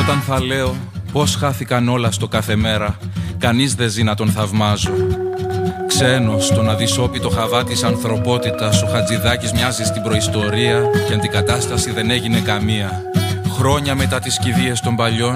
όταν θα λέω πως χάθηκαν όλα στο κάθε μέρα, κανείς δεν ζει να τον θαυμάζω. Ξένος στον αδυσόπιτο χαβά της ανθρωπότητας, ο Χατζηδάκης μοιάζει στην προϊστορία και αντικατάσταση δεν έγινε καμία. Χρόνια μετά τις κηδείες των παλιών